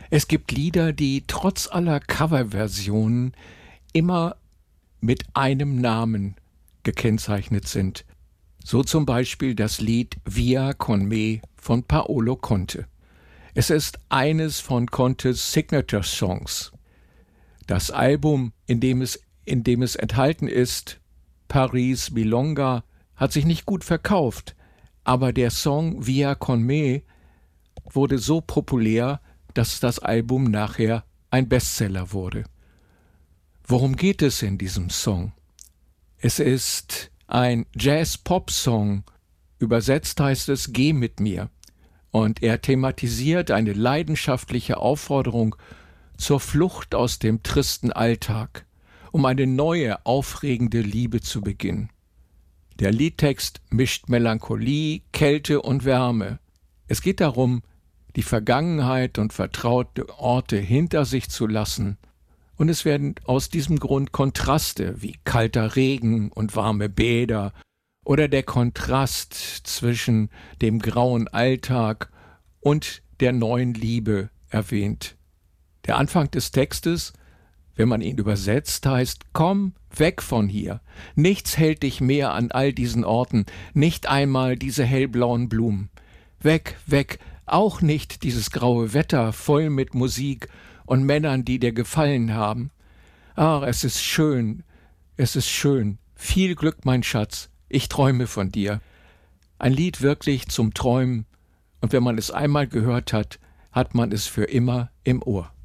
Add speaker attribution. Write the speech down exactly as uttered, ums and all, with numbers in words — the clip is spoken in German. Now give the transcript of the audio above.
Speaker 1: Es gibt Lieder, die trotz aller Coverversionen immer mit einem Namen gekennzeichnet sind. So zum Beispiel das Lied Via con me von Paolo Conte. Es ist eines von Contes Signature Songs. Das Album, in dem es, in dem es enthalten ist, Paris Milonga, hat sich nicht gut verkauft, aber der Song Via con me wurde so populär, dass das Album nachher ein Bestseller wurde. Worum geht es in diesem Song? Es ist ein Jazz-Pop-Song, übersetzt heißt es Geh mit mir, und er thematisiert eine leidenschaftliche Aufforderung zur Flucht aus dem tristen Alltag, um eine neue, aufregende Liebe zu beginnen. Der Liedtext mischt Melancholie, Kälte und Wärme. Es geht darum, die Vergangenheit und vertraute Orte hinter sich zu lassen, und es werden aus diesem Grund Kontraste wie kalter Regen und warme Bäder oder der Kontrast zwischen dem grauen Alltag und der neuen Liebe erwähnt. Der Anfang des Textes, wenn man ihn übersetzt, heißt: Komm weg von hier, nichts hält dich mehr an all diesen Orten, nicht einmal diese hellblauen Blumen. Weg, weg, auch nicht dieses graue Wetter voll mit Musik und Männern, die dir gefallen haben. Ach, es ist schön, es ist schön. Viel Glück, mein Schatz, ich träume von dir. Ein Lied wirklich zum Träumen, und wenn man es einmal gehört hat, hat man es für immer im Ohr.